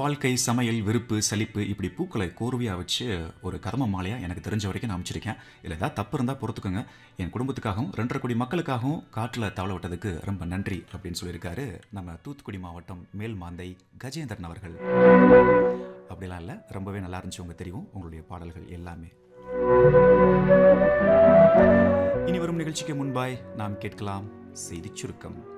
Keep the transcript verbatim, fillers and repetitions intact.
வாழ்க்கை, சமையல், விருப்பு, சலிப்பு இப்படி பூக்களை கோர்வையா வச்சு ஒரு கதம்ப மாலையா எனக்கு தெரிஞ்ச வரைக்கும் நான் அமைச்சிருக்கேன். இதில் ஏதாவது தப்பு இருந்தால் பொறுத்துக்கோங்க. என் குடும்பத்துக்காகவும் ரெண்டரை கோடி மக்களுக்காகவும் காற்றில் தவள விட்டதுக்கு ரொம்ப நன்றி அப்படின்னு சொல்லியிருக்காரு நம்ம தூத்துக்குடி மாவட்டம் மேல்மாந்தை கஜேந்திரன் அவர்கள். அப்படிலாம் இல்லை, ரொம்பவே நல்லா இருந்துச்சு. உங்க தெரியும் உங்களுடைய பாடல்கள் எல்லாமே. இனி வரும் நிகழ்ச்சிக்கு முன்பாய் நாம் கேட்கலாம் செய்திச் சுருக்கம்.